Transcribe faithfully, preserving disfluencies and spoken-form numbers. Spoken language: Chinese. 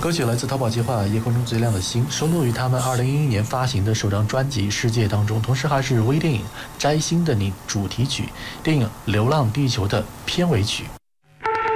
歌曲来自淘宝计划《夜空中最亮的星》，收录于他们二零一一年发行的首张专辑《世界》当中，同时还是微电影《摘星的你》主题曲、电影《流浪地球》的片尾曲。